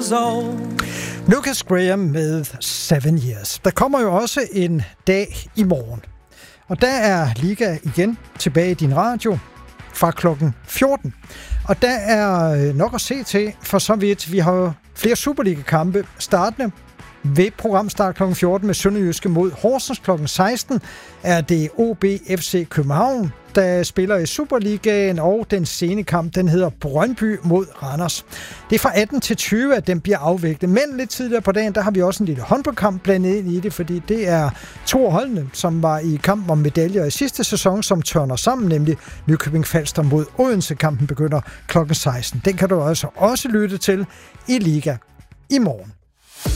years old. Lucas Graham med 7 Years. Der kommer jo også en dag i morgen. Og der er Liga igen tilbage i din radio fra klokken 14. Og der er nok at se til, for så vidt vi har flere Superliga-kampe startende ved programstart kl. 14 med Sønderjyske mod Horsens kl. 16 er det OB FC København, der spiller i Superligaen, og den sene kamp, den hedder Brøndby mod Randers. Det er fra 18 til 20, at den bliver afviklet, men lidt tidligere på dagen, der har vi også en lille håndboldkamp blandet ind i det, fordi det er 2 holdene, som var i kamp om medaljer i sidste sæson, som tørner sammen, nemlig Nykøbing Falster mod Odense. Kampen begynder kl. 16. Den kan du også lytte til i Liga i morgen.